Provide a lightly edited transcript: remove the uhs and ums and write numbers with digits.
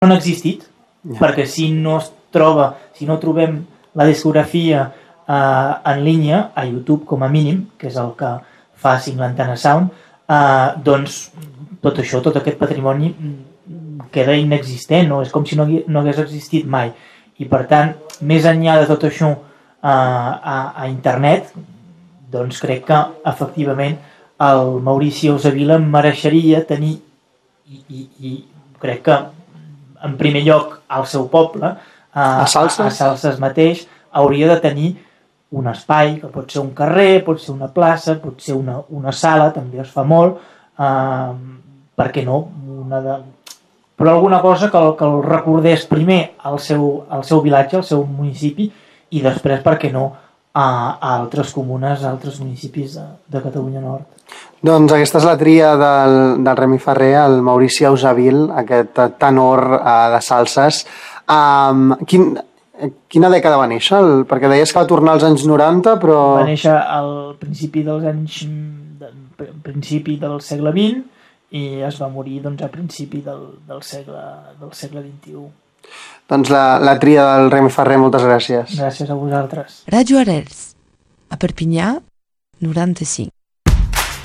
no ha existit, perquè si no trobem la discografia en línia, a YouTube com a mínim, que és el que fa Cinquantana Sound, doncs tot això, tot aquest patrimoni queda inexistent, no? És com si no hagués existit mai. I per tant, més enllà de tot això a internet, doncs crec que efectivament el Maurici Eusavila mereixeria tenir, i crec que en primer lloc al seu poble, a Salses mateix, hauria de tenir un espai, que pot ser un carrer, pot ser una plaça, pot ser una sala, també es fa molt, per què no? Però alguna cosa que el recordés primer al seu vilatge, al seu municipi, i després, per què no, a altres comunes, a altres municipis de Catalunya Nord. Doncs aquesta és la tria del Remi Ferrer, el Maurici Eusavil, aquest tenor de Salses. Quina dècada va néixer? Perquè deies que va tornar als anys 90, però... Va néixer al principi del segle XX i es va morir doncs, a principi del segle XXI. Doncs la tria del Remi Ferrer, moltes gràcies. Gràcies a vosaltres. Ràdio Arels, a Perpinyà, 95.